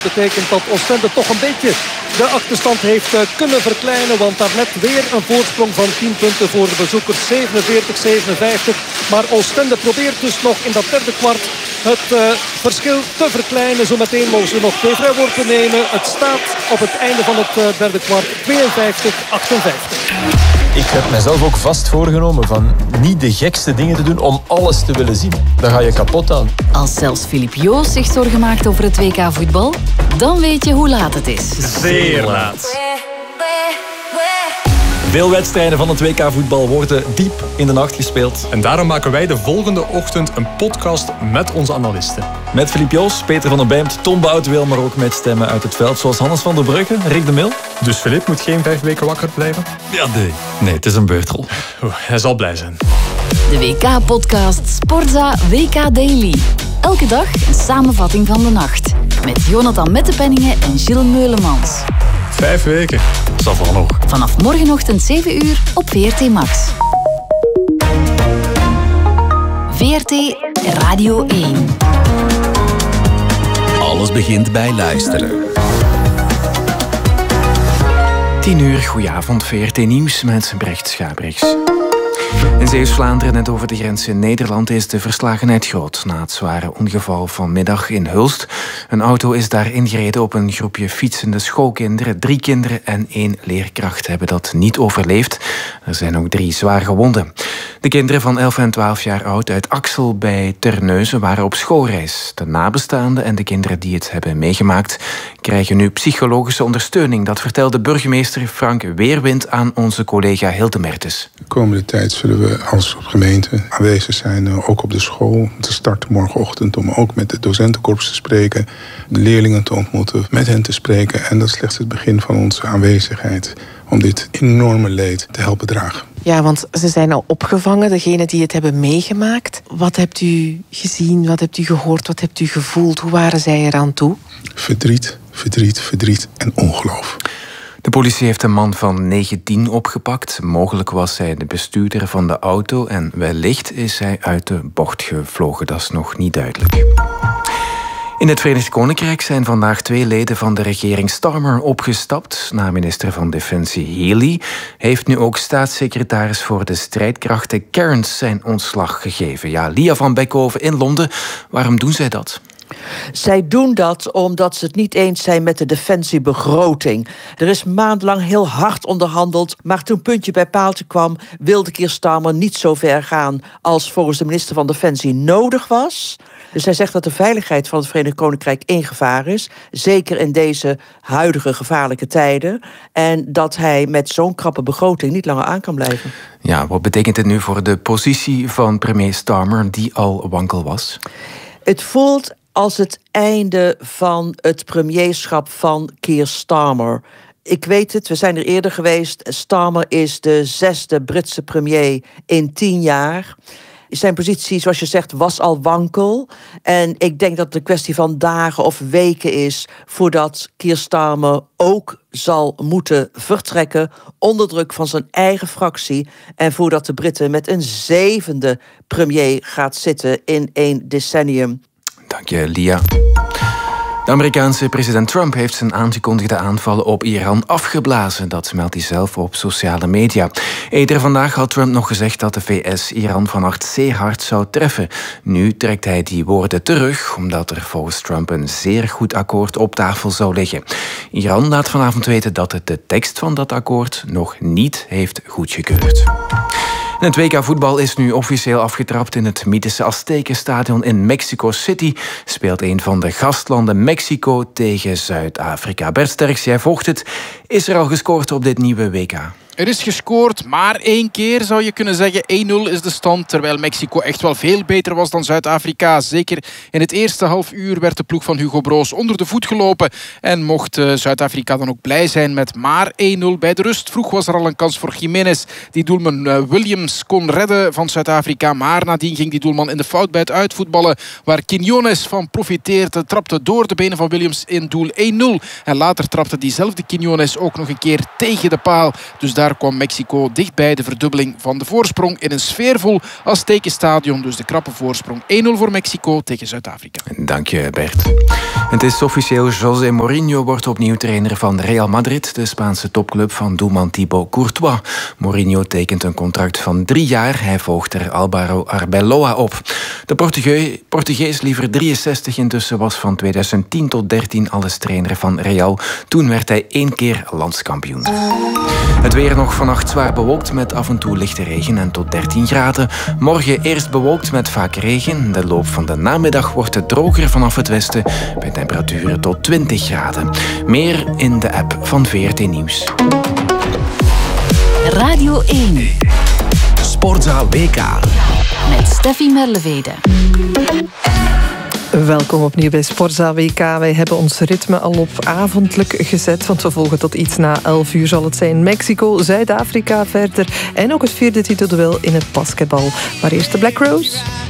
Betekent dat Oostende toch een beetje de achterstand heeft kunnen verkleinen. Want daarnet weer een voorsprong van 10 punten voor de bezoekers. 47-57. Maar Oostende probeert dus nog in dat derde kwart het verschil te verkleinen. Zometeen mogen ze nog 2 vrijworpen nemen. Het staat op het einde van het derde kwart 52-58. Ik heb mezelf ook vast voorgenomen van niet de gekste dingen te doen om alles te willen zien. Daar ga je kapot aan. Als zelfs Filip Joos zich zorgen maakt over het WK voetbal, dan weet je hoe laat het is. Zeer laat. Veel wedstrijden van het WK voetbal worden diep in de nacht gespeeld. En daarom maken wij de volgende ochtend een podcast met onze analisten. Met Filip Joos, Peter van der Bijmt, Tom Boutweel, maar ook met stemmen uit het veld zoals Hannes van der Brugge, Rick de Mil. Dus Filip moet geen 5 weken wakker blijven? Ja, nee, het is een beurtrol. Hij zal blij zijn. De WK-podcast Sporza WK Daily. Elke dag een samenvatting van de nacht. Met Jonathan Mettepenningen en Gilles Meulemans. 5 weken. Dat zal nog. Vanaf morgenochtend 7 uur op VRT Max. VRT Radio 1. Alles begint bij luisteren. 10 uur, goedenavond, VRT Nieuws met Brecht Schabriks. In Zeeuws-Vlaanderen, net over de grens in Nederland, is de verslagenheid groot na het zware ongeval vanmiddag in Hulst. Een auto is daar ingereden op een groepje fietsende schoolkinderen. 3 kinderen en 1 leerkracht hebben dat niet overleefd. Er zijn ook 3 zwaar gewonden. De kinderen van 11 en 12 jaar oud uit Axel bij Terneuzen waren op schoolreis. De nabestaanden en de kinderen die het hebben meegemaakt krijgen nu psychologische ondersteuning. Dat vertelde burgemeester Frank Weerwind aan onze collega Hilde Mertens. De komende tijd zullen we als gemeente aanwezig zijn, ook op de school. Te starten morgenochtend om ook met de docentenkorps te spreken, de leerlingen te ontmoeten, met hen te spreken. En dat is slechts het begin van onze aanwezigheid om dit enorme leed te helpen dragen. Ja, want ze zijn al opgevangen, degenen die het hebben meegemaakt. Wat hebt u gezien, wat hebt u gehoord, wat hebt u gevoeld? Hoe waren zij eraan toe? Verdriet en ongeloof. De politie heeft een man van 19 opgepakt. Mogelijk was hij de bestuurder van de auto en wellicht is hij uit de bocht gevlogen. Dat is nog niet duidelijk. In het Verenigd Koninkrijk zijn vandaag 2 leden van de regering Starmer opgestapt. Na minister van Defensie Healy heeft nu ook staatssecretaris voor de strijdkrachten Cairns zijn ontslag gegeven. Ja, Lia van Beckhoven in Londen. Waarom doen zij dat? Zij doen dat omdat ze het niet eens zijn met de defensiebegroting. Er is maandenlang heel hard onderhandeld, maar toen puntje bij paaltje kwam, wilde Keir Starmer niet zo ver gaan als volgens de minister van Defensie nodig was. Dus hij zegt dat de veiligheid van het Verenigd Koninkrijk in gevaar is. Zeker in deze huidige gevaarlijke tijden. En dat hij met zo'n krappe begroting niet langer aan kan blijven. Ja, wat betekent dit nu voor de positie van premier Starmer, die al wankel was? Het voelt als het einde van het premierschap van Keir Starmer. Ik weet het, we zijn er eerder geweest. Starmer is de 6e Britse premier in 10 jaar. Zijn positie, zoals je zegt, was al wankel. En ik denk dat het een kwestie van dagen of weken is voordat Keir Starmer ook zal moeten vertrekken onder druk van zijn eigen fractie. En voordat de Britten met een 7e premier gaat zitten in 1 decennium. Dank je, Lia. De Amerikaanse president Trump heeft zijn aangekondigde aanvallen op Iran afgeblazen. Dat meldt hij zelf op sociale media. Eerder vandaag had Trump nog gezegd dat de VS Iran vannacht zeer hard zou treffen. Nu trekt hij die woorden terug, omdat er volgens Trump een zeer goed akkoord op tafel zou liggen. Iran laat vanavond weten dat het de tekst van dat akkoord nog niet heeft goedgekeurd. Het WK-voetbal is nu officieel afgetrapt in het mythische Aztekenstadion in Mexico City. Speelt een van de gastlanden Mexico tegen Zuid-Afrika. Bert Sterks, jij volgt het. Is er al gescoord op dit nieuwe WK? Er is gescoord, maar 1 keer zou je kunnen zeggen. 1-0 is de stand, terwijl Mexico echt wel veel beter was dan Zuid-Afrika. Zeker in het eerste half uur werd de ploeg van Hugo Broos onder de voet gelopen. En mocht Zuid-Afrika dan ook blij zijn met maar 1-0 bij de rust. Vroeg was er al een kans voor Jiménez, die doelman Williams kon redden van Zuid-Afrika. Maar nadien ging die doelman in de fout bij het uitvoetballen, waar Quiñones van profiteerde. Trapte door de benen van Williams in doel 1-0. En later trapte diezelfde Quiñones ook nog een keer tegen de paal. Dus daar kwam Mexico dichtbij de verdubbeling van de voorsprong in een sfeervol Aztekenstadion. Dus de krappe voorsprong 1-0 voor Mexico tegen Zuid-Afrika. Dank je, Bert. Het is officieel, José Mourinho wordt opnieuw trainer van Real Madrid, de Spaanse topclub van doelman Thibaut Courtois. Mourinho tekent een contract van 3 jaar. Hij volgt er Álvaro Arbeloa op. De Portugees, liever 63 intussen, was van 2010 tot 13 alles trainer van Real. Toen werd hij 1 keer landskampioen. Het weer nog vannacht zwaar bewolkt met af en toe lichte regen en tot 13 graden. Morgen eerst bewolkt met vaak regen. De loop van de namiddag wordt het droger vanaf het westen bij temperaturen tot 20 graden. Meer in de app van VRT Nieuws. Radio 1. Sportza WK. Met Steffi Merlevede. Welkom opnieuw bij Sportza WK. Wij hebben ons ritme al op avondelijk gezet, want we volgen tot iets na 11 uur zal het zijn. Mexico, Zuid-Afrika verder en ook het 4e titelduel in het basketbal. Maar eerst de Black Rose.